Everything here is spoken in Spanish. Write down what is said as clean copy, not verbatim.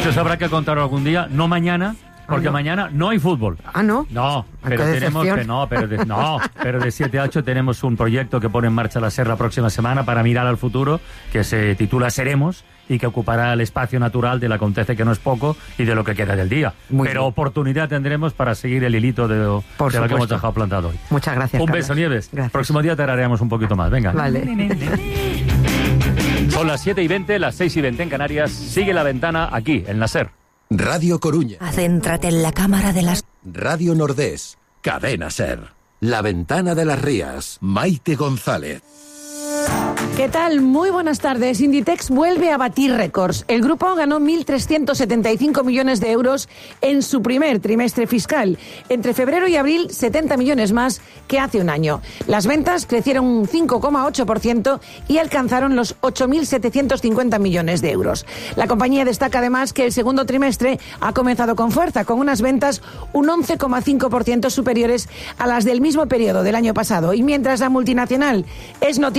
Eso habrá que contarlo algún día, no mañana, porque mañana no hay fútbol. ¿Ah, no? No, pero tenemos pero de 7 a 8 tenemos un proyecto que pone en marcha la SER la próxima semana para mirar al futuro, que se titula Seremos, y que ocupará el espacio natural del acontece, que no es poco, y de lo que queda del día. Pero oportunidad tendremos para seguir el hilito de lo que hemos dejado plantado hoy. Muchas gracias, Un beso, Nieves. Gracias. Próximo día te haremos un poquito más. Venga. Vale. Son las 7:20, las 6:20 en Canarias. Sigue La Ventana aquí, en la SER. Radio Coruña. Céntrate en la cámara de las... Radio Nordés. Cadena SER. La Ventana de las Rías. Maite González. ¿Qué tal? Muy buenas tardes. Inditex vuelve a batir récords. El grupo ganó 1.375 millones de euros en su primer trimestre fiscal. Entre febrero y abril, 70 millones más que hace un año. Las ventas crecieron un 5,8% y alcanzaron los 8.750 millones de euros. La compañía destaca además que el segundo trimestre ha comenzado con fuerza, con unas ventas un 11,5% superiores a las del mismo periodo del año pasado. Y mientras la multinacional es noticia